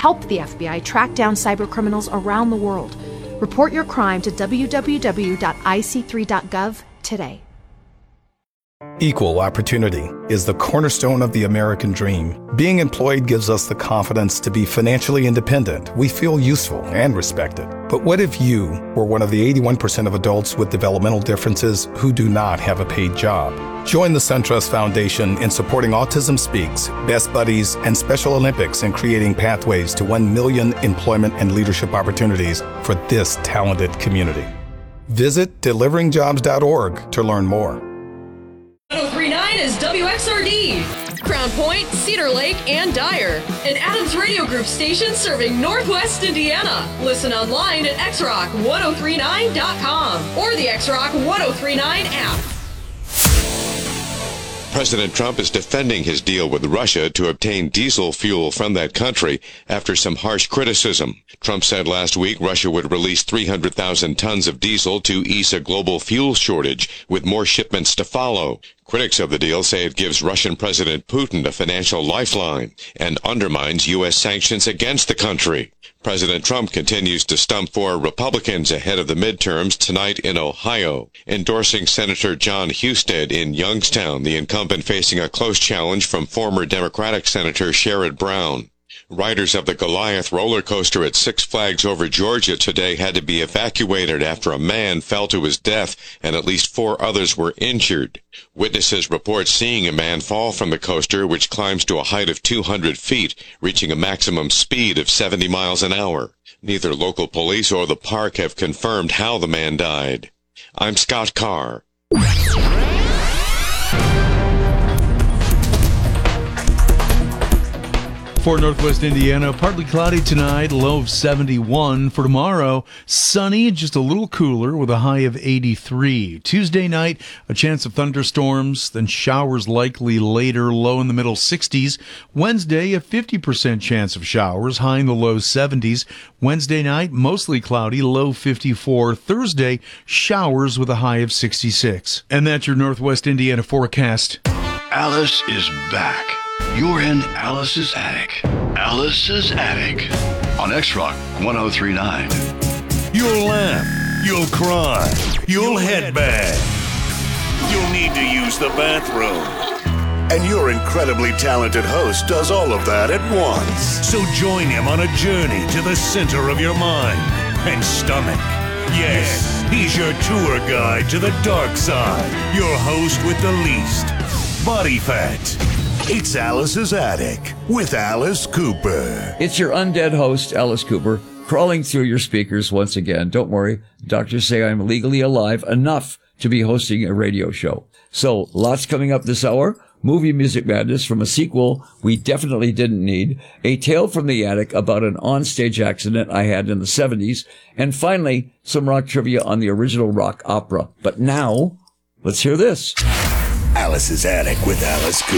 help the FBI track down cybercriminals around the world. Report your crime to www.ic3.gov today. Equal opportunity is the cornerstone of the American dream. Being employed gives us the confidence to be financially independent. We feel useful and respected. But what if you were one of the 81% of adults with developmental differences who do not have a paid job? Join the SunTrust Foundation in supporting Autism Speaks, Best Buddies, and Special Olympics in creating pathways to 1 million employment and leadership opportunities for this talented community. Visit deliveringjobs.org to learn more. 1039 is WXRD, Crown Point, Cedar Lake, and Dyer. An Adams Radio Group station serving Northwest Indiana. Listen online at xrock1039.com or the XRock 1039 app. President Trump is defending his deal with Russia to obtain diesel fuel from that country after some harsh criticism. Trump said last week Russia would release 300,000 tons of diesel to ease a global fuel shortage, with more shipments to follow. Critics of the deal say it gives Russian President Putin a financial lifeline and undermines U.S. sanctions against the country. President Trump continues to stump for Republicans ahead of the midterms tonight in Ohio, endorsing Senator John Husted in Youngstown, the incumbent facing a close challenge from former Democratic Senator Sherrod Brown. Riders of the Goliath roller coaster at Six Flags Over Georgia today had to be evacuated after a man fell to his death and at least 4 others were injured. Witnesses report seeing a man fall from the coaster, which climbs to a height of 200 feet, reaching a maximum speed of 70 miles an hour. Neither local police or the park have confirmed how the man died. I'm Scott Carr. For Northwest Indiana, partly cloudy tonight, low of 71. For tomorrow, sunny, just a little cooler with a high of 83. Tuesday night, a chance of thunderstorms, then showers likely later, low in the middle 60s. Wednesday, a 50% chance of showers, high in the low 70s. Wednesday night, mostly cloudy, low 54. Thursday, showers with a high of 66. And that's your Northwest Indiana forecast. Alice is back. You're in Alice's Attic. Alice's Attic on X-Rock 1039. You'll laugh. You'll cry. You'll headbang. You'll need to use the bathroom. And your incredibly talented host does all of that at once. So join him on a journey to the center of your mind and stomach. Yes, he's your tour guide to the dark side. Your host with the least body fat. It's Alice's Attic with Alice Cooper. It's your undead host, Alice Cooper, crawling through your speakers once again. Don't worry. Doctors say I'm legally alive enough to be hosting a radio show. So, lots coming up this hour. Movie Music Madness from a sequel we definitely didn't need. A tale from the attic about an onstage accident I had in the 70s. And finally, some rock trivia on the original rock opera. But now, let's hear this. Alice's Attic with Alice Cooper.